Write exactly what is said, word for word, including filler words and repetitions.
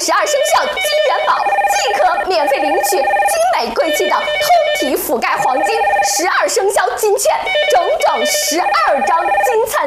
十二生肖金元宝即可免费领取精美贵气的通体覆盖黄金十二生肖金券，整整十二张金灿